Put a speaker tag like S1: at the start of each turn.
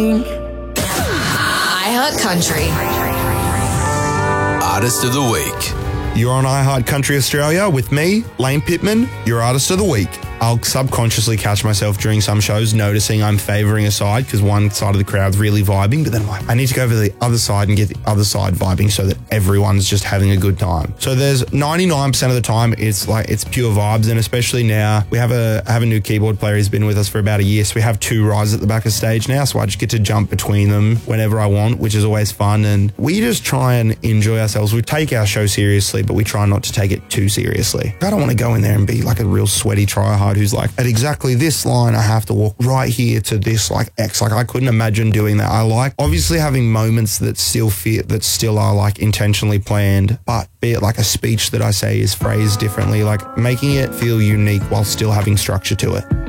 S1: iHeart Country.
S2: Artist of the Week.
S3: You're on iHeart Country Australia with me, Lane Pittman, your Artist of the Week. I'll subconsciously catch myself during some shows noticing I'm favouring a side because one side of the crowd's really vibing, but then I'm like, I need to go over the other side and get the other side vibing so that everyone's just having a good time. So there's 99% of the time it's pure vibes, and especially now I have a new keyboard player. He's been with us for about a year, so we have two rides at the back of stage now, so I just get to jump between them whenever I want, which is always fun, and we just try and enjoy ourselves. We take our show seriously, but we try not to take it too seriously. I don't want to go in there and be like a real sweaty tryhard who's like, at exactly this line, I have to walk right here to this like X. Like I couldn't imagine doing that. I like obviously having moments that still are like intentionally planned, but be it like a speech that I say is phrased differently, like making it feel unique while still having structure to it.